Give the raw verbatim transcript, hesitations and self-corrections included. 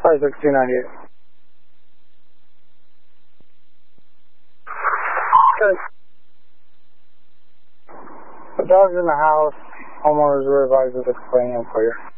five six two ninety-eight. Okay. The dog's in the house. Homeowners were advised of this playing in clear.